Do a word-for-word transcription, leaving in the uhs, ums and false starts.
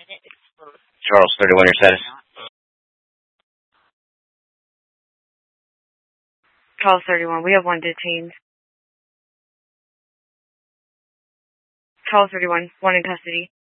Charles thirty-one, your status. Charles thirty-one, we have one detained. Charles thirty-one, one in custody.